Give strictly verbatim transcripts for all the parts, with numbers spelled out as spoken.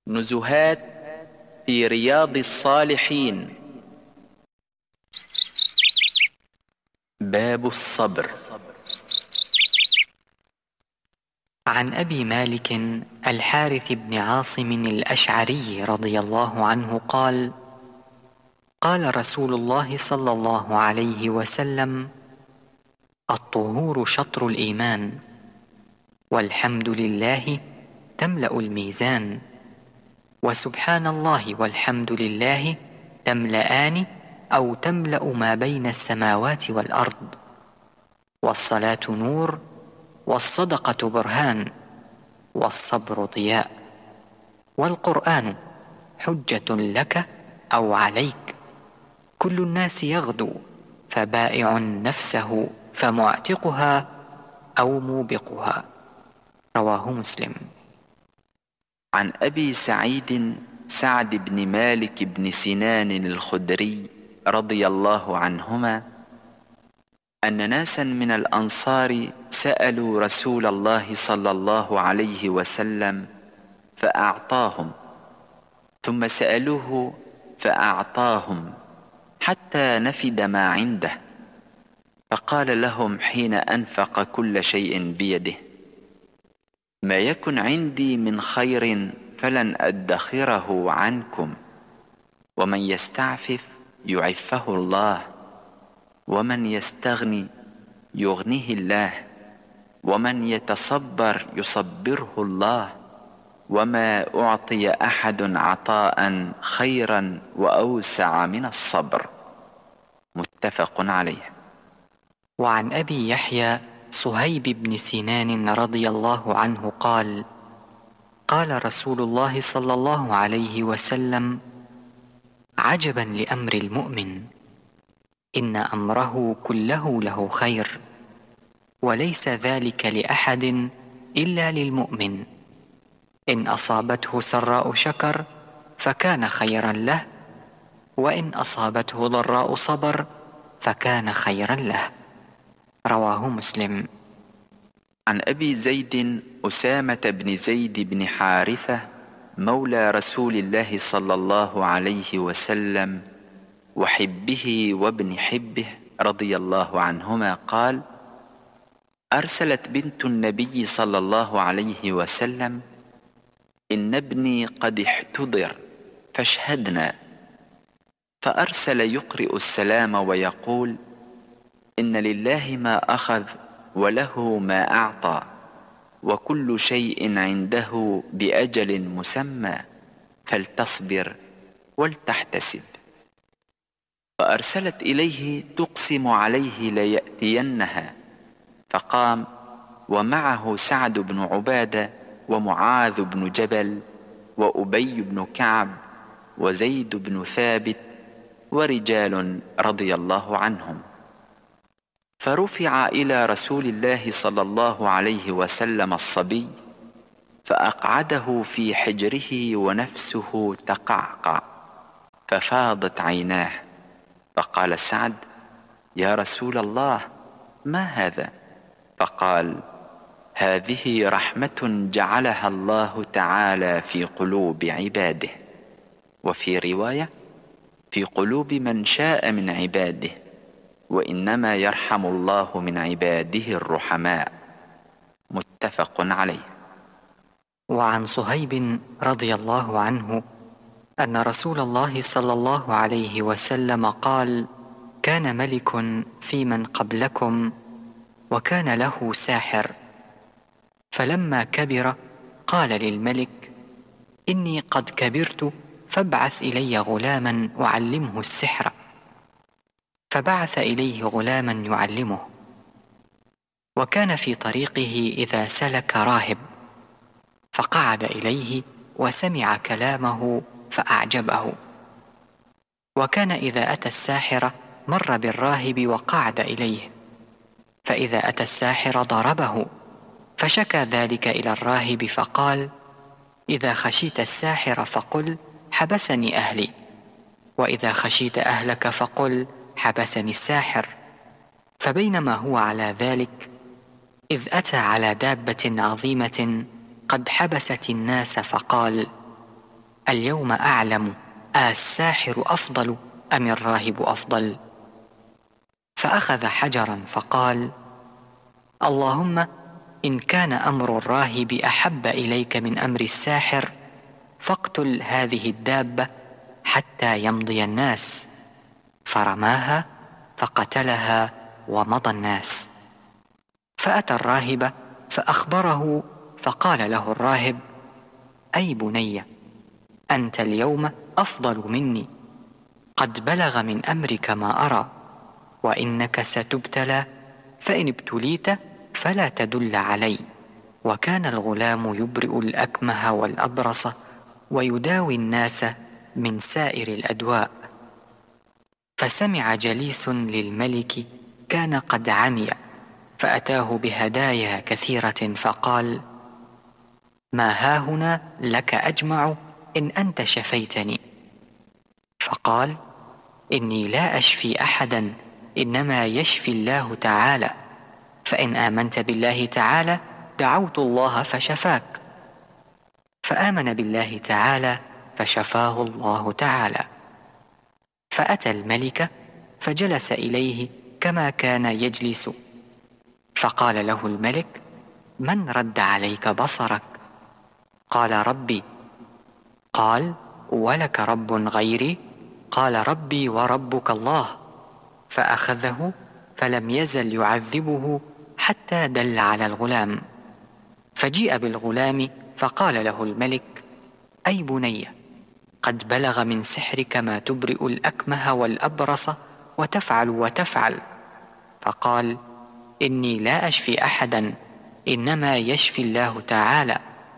نزهات في رياض الصالحين. باب الصبر. عن أبي مالك الحارث بن عاصم الأشعري رضي الله عنه قال: قال رسول الله صلى الله عليه وسلم: الطهور شطر الإيمان، والحمد لله تملأ الميزان، وسبحان الله والحمد لله تملأان أو تملأ ما بين السماوات والأرض، والصلاة نور، والصدقة برهان، والصبر ضياء، والقرآن حجة لك أو عليك، كل الناس يغدو فبائع نفسه فمعتقها أو موبقها. رواه مسلم. عن أبي سعيد سعد بن مالك بن سنان الخدري رضي الله عنهما أن ناسا من الأنصار سألوا رسول الله صلى الله عليه وسلم فأعطاهم، ثم سألوه فأعطاهم حتى نفد ما عنده، فقال لهم حين أنفق كل شيء بيده: ما يكن عندي من خير فلن أدخره عنكم، ومن يستعفف يعفه الله، ومن يستغني يغنيه الله، ومن يتصبر يصبره الله، وما أعطي أحد عطاء خيرا وأوسع من الصبر. متفق عليه. وعن أبي يحيى صهيب بن سنان رضي الله عنه قال: قال رسول الله صلى الله عليه وسلم: عجبا لأمر المؤمن، إن أمره كله له خير، وليس ذلك لأحد إلا للمؤمن، إن أصابته سراء شكر فكان خيرا له، وإن أصابته ضراء صبر فكان خيرا له. رواه مسلم. عن أبي زيد أسامة بن زيد بن حارثة مولى رسول الله صلى الله عليه وسلم وحبه وابن حبه رضي الله عنهما قال: أرسلت بنت النبي صلى الله عليه وسلم: إن ابني قد احتضر فاشهدنا. فأرسل يقرئ السلام ويقول: إن لله ما أخذ وله ما أعطى، وكل شيء عنده بأجل مسمى، فلتصبر ولتحتسب. فأرسلت إليه تقسم عليه ليأتينها، فقام ومعه سعد بن عبادة ومعاذ بن جبل وأبي بن كعب وزيد بن ثابت ورجال رضي الله عنهم. فرفع إلى رسول الله صلى الله عليه وسلم الصبي، فأقعده في حجره ونفسه تقعقع، ففاضت عيناه، فقال سعد: يا رسول الله، ما هذا؟ فقال: هذه رحمة جعلها الله تعالى في قلوب عباده، وفي رواية: في قلوب من شاء من عباده، وإنما يرحم الله من عباده الرحماء. متفق عليه. وعن صهيب رضي الله عنه أن رسول الله صلى الله عليه وسلم قال: كان ملك في من قبلكم، وكان له ساحر، فلما كبر قال للملك: إني قد كبرت، فابعث إلي غلاما وعلمه السحر. فبعث إليه غلاما يعلمه. وكان في طريقه إذا سلك راهب، فقعد إليه وسمع كلامه فأعجبه. وكان إذا أتى الساحر مر بالراهب وقعد إليه، فإذا أتى الساحر ضربه، فشكى ذلك إلى الراهب فقال: إذا خشيت الساحر فقل حبسني أهلي، وإذا خشيت أهلك فقل حبسني الساحر. فبينما هو على ذلك إذ أتى على دابة عظيمة قد حبست الناس، فقال: اليوم أعلم الساحر أفضل أم الراهب أفضل؟ فأخذ حجرا فقال: اللهم إن كان أمر الراهب أحب إليك من أمر الساحر فاقتل هذه الدابة حتى يمضي الناس. فرماها فقتلها ومضى الناس. فأتى الراهب فأخبره، فقال له الراهب: أي بني، أنت اليوم أفضل مني، قد بلغ من أمرك ما أرى، وإنك ستبتلى، فإن ابتليت فلا تدل علي. وكان الغلام يبرئ الأكمه والأبرص ويداوي الناس من سائر الأدواء. فسمع جليس للملك كان قد عمي، فأتاه بهدايا كثيرة فقال: ما هاهنا لك أجمع إن أنت شفيتني. فقال: إني لا أشفي أحدا، إنما يشفي الله تعالى، فإن آمنت بالله تعالى دعوت الله فشفاك. فآمن بالله تعالى فشفاه الله تعالى. فأتى الملك فجلس إليه كما كان يجلس. فقال له الملك: من رد عليك بصرك؟ قال: ربي. قال: ولك رب غيري؟ قال: ربي وربك الله. فأخذه فلم يزل يعذبه حتى دل على الغلام. فجيء بالغلام فقال له الملك: أي بني، قد بلغ من سحرك ما تبرئ الأكمه والأبرص وتفعل وتفعل. فقال: إني لا أشفي أحدا، إنما يشفي الله تعالى.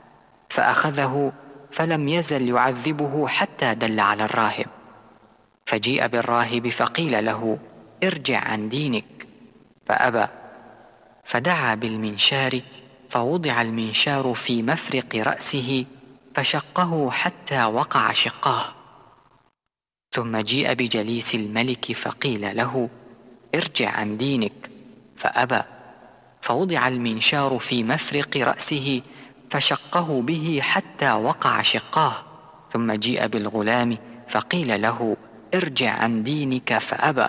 فأخذه فلم يزل يعذبه حتى دل على الراهب. فجيء بالراهب فقيل له: ارجع عن دينك. فأبى. فدعا بالمنشار فوضع المنشار في مفرق رأسه فشقه حتى وقع شقاه. ثم جيء بجليس الملك فقيل له: ارجع عن دينك. فأبى. فوضع المنشار في مفرق رأسه فشقه به حتى وقع شقاه. ثم جيء بالغلام فقيل له: ارجع عن دينك. فأبى.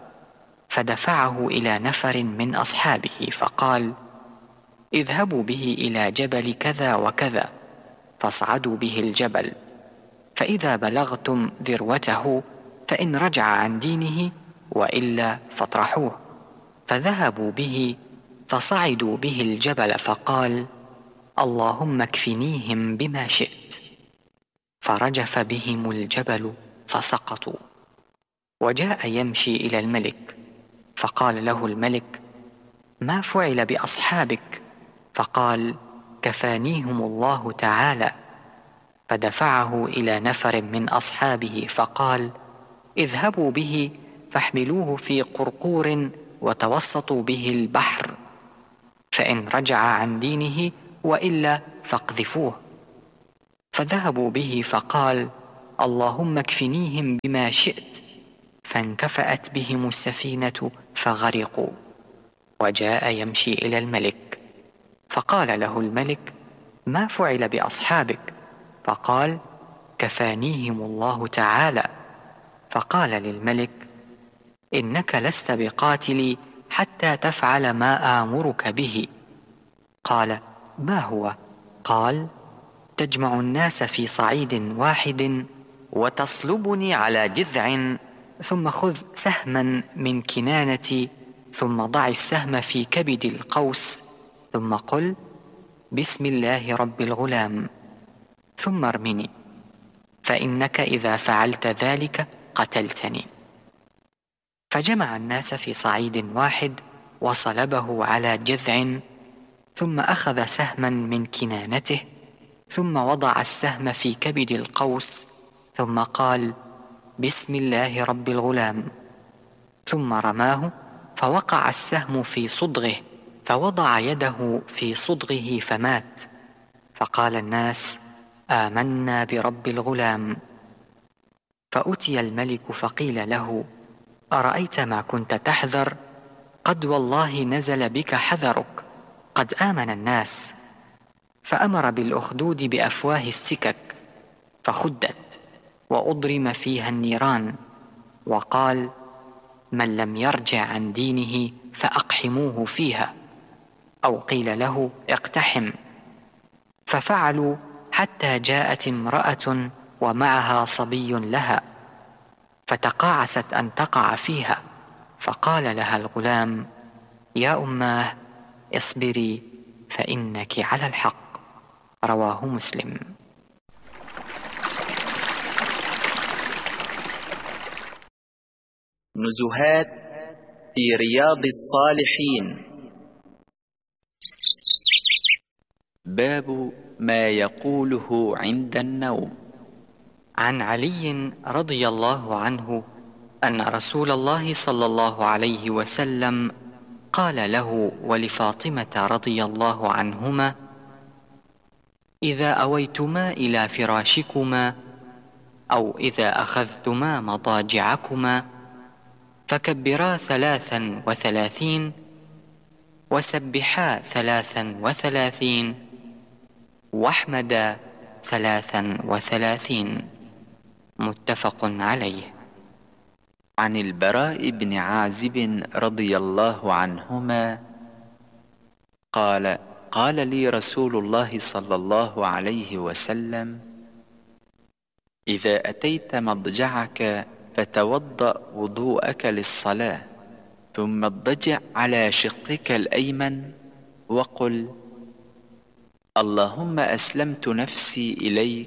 فدفعه إلى نفر من أصحابه فقال: اذهبوا به إلى جبل كذا وكذا، فاصعدوا به الجبل، فإذا بلغتم ذروته فإن رجع عن دينه وإلا فاطرحوه. فذهبوا به فصعدوا به الجبل فقال: اللهم اكفنيهم بما شئت. فرجف بهم الجبل فسقطوا. وجاء يمشي إلى الملك فقال له الملك: ما فعل بأصحابك؟ فقال: كفانيهم الله تعالى. فدفعه إلى نفر من أصحابه فقال: اذهبوا به فاحملوه في قرقور وتوسطوا به البحر، فإن رجع عن دينه وإلا فاقذفوه. فذهبوا به فقال: اللهم اكفنيهم بما شئت. فانكفأت بهم السفينة فغرقوا. وجاء يمشي إلى الملك فقال له الملك: ما فعل بأصحابك؟ فقال: كفانيهم الله تعالى. فقال للملك: إنك لست بقاتلي حتى تفعل ما آمرك به. قال: ما هو؟ قال: تجمع الناس في صعيد واحد وتصلبني على جذع، ثم خذ سهما من كنانتي، ثم ضع السهم في كبد القوس، ثم قل: بسم الله رب الغلام، ثم ارمني، فإنك إذا فعلت ذلك قتلتني. فجمع الناس في صعيد واحد وصلبه على جذع، ثم أخذ سهما من كنانته، ثم وضع السهم في كبد القوس، ثم قال: بسم الله رب الغلام، ثم رماه فوقع السهم في صدغه، فوضع يده في صدغه فمات. فقال الناس: آمنا برب الغلام. فأتي الملك فقيل له: أرأيت ما كنت تحذر؟ قد والله نزل بك حذرك، قد آمن الناس. فأمر بالأخدود بأفواه السكك، فخدت وأضرم فيها النيران، وقال: من لم يرجع عن دينه فأقحموه فيها، أو قيل له: اقتحم. ففعلوا حتى جاءت امرأة ومعها صبي لها، فتقاعست أن تقع فيها، فقال لها الغلام: يا أماه اصبري فإنك على الحق. رواه مسلم. نزهات في رياض الصالحين. باب ما يقوله عند النوم. عن علي رضي الله عنه أن رسول الله صلى الله عليه وسلم قال له ولفاطمة رضي الله عنهما: إذا أويتما إلى فراشكما أو إذا أخذتما مضاجعكما فكبرا ثلاثا وثلاثين وسبحا ثلاثا وثلاثين واحمدا ثلاثا وثلاثين. متفق عليه. عن البراء بن عازب رضي الله عنهما قال: قال لي رسول الله صلى الله عليه وسلم: إذا أتيت مضجعك فتوضأ وضوءك للصلاة، ثم اضطجع على شقك الأيمن وقل: اللهم أسلمت نفسي إليك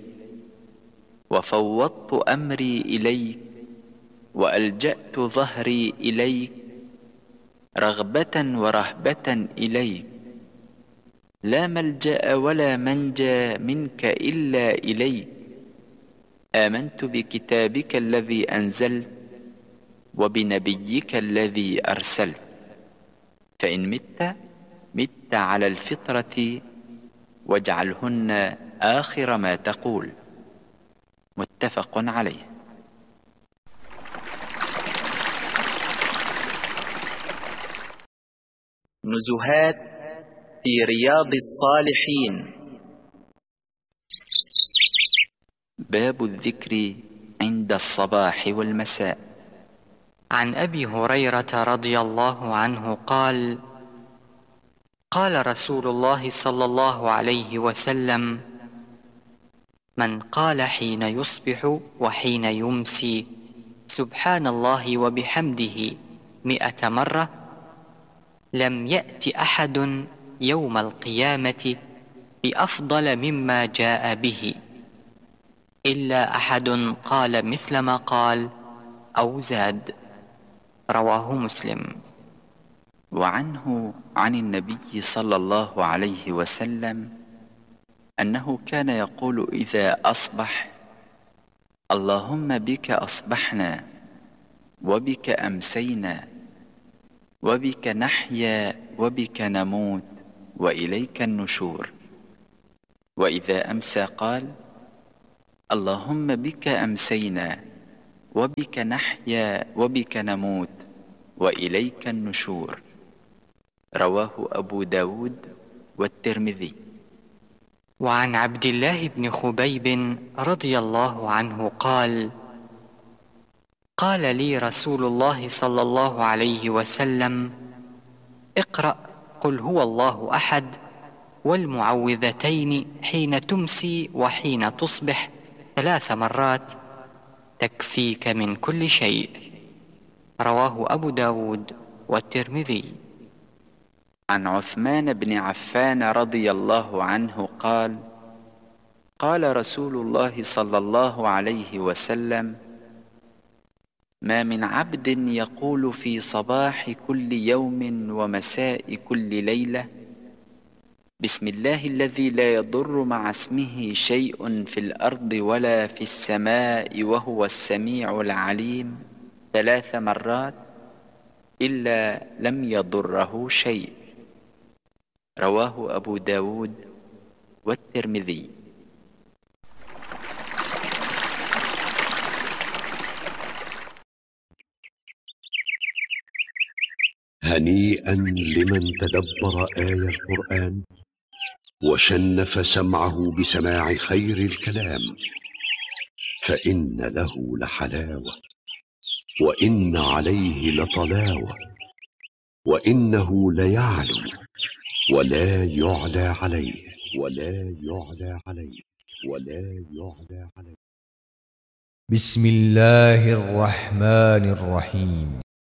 وفوضت أمري إليك وألجأت ظهري إليك رغبة ورهبة إليك، لا ملجأ ولا منجى منك إلا إليك، آمنت بكتابك الذي أنزلت وبنبيك الذي أرسلت، فإن مت مت على الفطرة واجعلهن آخر ما تقول. متفق عليه. نزهات في رياض الصالحين. باب الذكر عند الصباح والمساء. عن أبي هريرة رضي الله عنه قال: قال رسول الله صلى الله عليه وسلم: من قال حين يصبح وحين يمسي سبحان الله وبحمده مئة مرة لم يأت أحد يوم القيامة بأفضل مما جاء به إلا أحد قال مثل ما قال أو زاد. رواه مسلم. وعنه عن النبي صلى الله عليه وسلم أنه كان يقول إذا أصبح: اللهم بك أصبحنا وبك أمسينا وبك نحيا وبك نموت وإليك النشور. وإذا أمسى قال: اللهم بك أمسينا وبك نحيا وبك نموت وإليك النشور. رواه أبو داود والترمذي. وعن عبد الله بن خبيب رضي الله عنه قال: قال لي رسول الله صلى الله عليه وسلم: اقرأ قل هو الله أحد والمعوذتين حين تمسي وحين تصبح ثلاث مرات تكفيك من كل شيء. رواه أبو داود والترمذي. عن عثمان بن عفان رضي الله عنه قال: قال رسول الله صلى الله عليه وسلم: ما من عبد يقول في صباح كل يوم ومساء كل ليلة: بسم الله الذي لا يضر مع اسمه شيء في الأرض ولا في السماء وهو السميع العليم ثلاث مرات إلا لم يضره شيء. رواه أبو داود والترمذي. هنيئا لمن تدبر آي القرآن وشنف سمعه بسماع خير الكلام، فإن له لحلاوة، وإن عليه لطلاوة، وإنه ليعلو ولا يعلى عليه، ولا يعلى عليه، ولا يعلى عليه. بسم الله الرحمن الرحيم.